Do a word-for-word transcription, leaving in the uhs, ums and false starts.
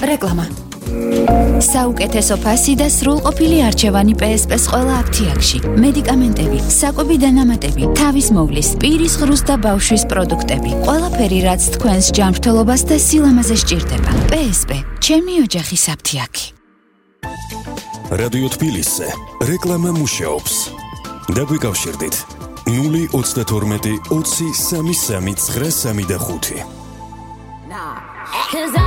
რეკლამა. საუკეთესო ფასი და სრულყოფილი არჩევანი პე ეს პე-ს ყველა აფთიაქში. მედიკამენტები, საკვები დანამატები, თავის მოვლის, პირის ღრუს და ბავშვის პროდუქტები. ყველაფერი, რაც თქვენს ჯანმრთელობას და სილამაზეს სჭირდება. პე ეს პე, ჩემი ოჯახის აფთიაქი. რადიო თბილისზე რეკლამა მუშაობს. დაგვიკავშირდით ნული ოცდათორმეტი ოცი სამი სამი ცხრა სამი და ხუთი.